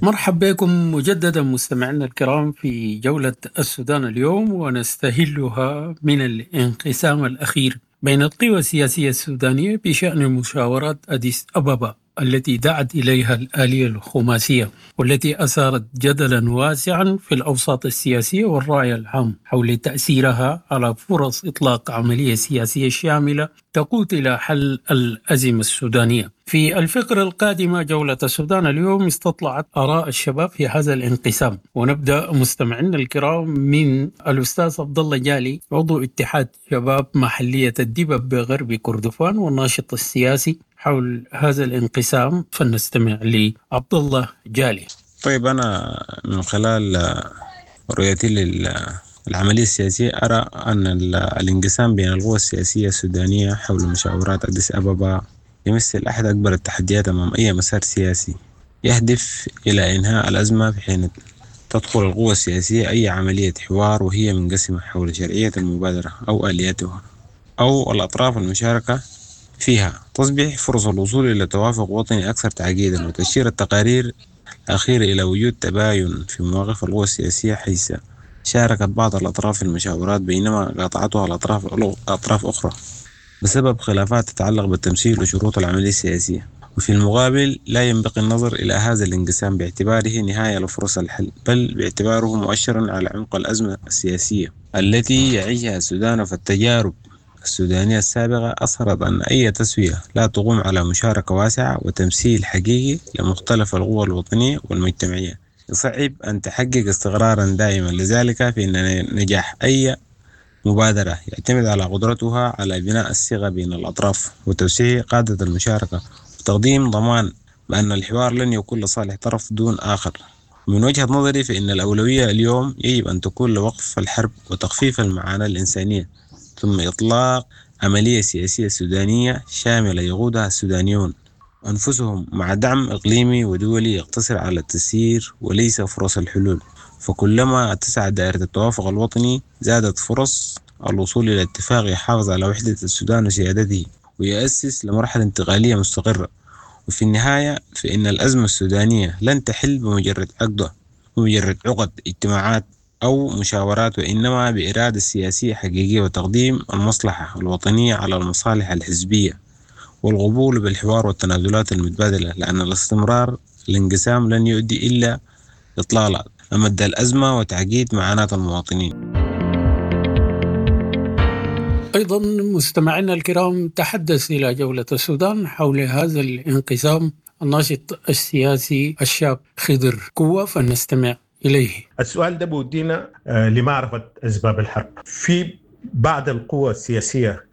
مرحبا بكم مجددا مستمعينا الكرام في جولة السودان اليوم، ونستهلها من الانقسام الأخير بين القوى السياسية السودانية بشأن مشاورات أديس أبابا التي دعت إليها الآلية الخماسية، والتي أثارت جدلا واسعا في الأوساط السياسية والرأي العام حول تأثيرها على فرص إطلاق عملية سياسية شاملة تقود إلى حل الأزمة السودانية. في الفقرة القادمة جولة السودان اليوم استطلعت آراء الشباب في هذا الانقسام، ونبدأ مستمعينا الكرام من الأستاذ عبد الله جالي، عضو اتحاد شباب محلية الدبب بغرب كردفان والناشط السياسي حول هذا الانقسام، فلنستمع لعبد الله جالي. طيب، أنا من خلال رؤيتي للعملية السياسية أرى أن الانقسام بين القوى السياسية السودانية حول مشاورات أديس أبابا يمثل أحد أكبر التحديات أمام أي مسار سياسي يهدف إلى إنهاء الأزمة، في حين تدخل القوى السياسية أي عملية حوار وهي منقسمة حول شرعية المبادرة أو آلياتها أو الأطراف المشاركة فيها. تصبح فرص الوصول إلى توافق وطني أكثر تعقيدا، وتشير التقارير الأخيرة إلى وجود تباين في مواقف القوى السياسية، حيث شاركت بعض الأطراف في المشاورات بينما قاطعتها الأطراف أخرى بسبب خلافات تتعلق بالتمثيل وشروط العملية السياسية. وفي المقابل لا ينبغي النظر إلى هذا الانقسام باعتباره نهاية لفرص الحل، بل باعتباره مؤشرا على عمق الأزمة السياسية التي يعيشها السودان. فالتجارب السودانية السابقة أظهرت أن أي تسوية لا تقوم على مشاركة واسعة وتمثيل حقيقي لمختلف القوى الوطنية والمجتمعية يصعب أن تحقق استقرارا دائما. لذلك فإن نجاح أي مبادرة يعتمد على قدرتها على بناء الثقة بين الأطراف وتوسيع قاعدة المشاركة وتقديم ضمان بأن الحوار لن يكون لصالح طرف دون آخر. من وجهة نظري فإن الأولوية اليوم يجب أن تكون لوقف الحرب وتخفيف المعاناة الإنسانية، ثم إطلاق عملية سياسية سودانية شاملة يقودها السودانيون أنفسهم، مع دعم إقليمي ودولي يقتصر على التسيير وليس فرص الحلول. فكلما اتسعت دائرة التوافق الوطني زادت فرص الوصول إلى اتفاق يحافظ على وحدة السودان وسيادته ويؤسس لمرحلة انتقالية مستقرة. وفي النهاية فإن الأزمة السودانية لن تحل بمجرد عقد اجتماعات أو مشاورات، وإنما بإرادة سياسية حقيقية وتقديم المصلحة الوطنية على المصالح الحزبية والقبول بالحوار والتنازلات المتبادلة، لأن الاستمرار الانقسام لن يؤدي إلا إطلال أمد الأزمة وتعقيد معاناة المواطنين. أيضا مستمعينا الكرام، تحدث إلى جولة السودان حول هذا الانقسام الناشط السياسي الشاب خضر قوة، فنستمع إليه. السؤال ده بودينا لمعرفة أسباب الحرب. في بعض القوى السياسية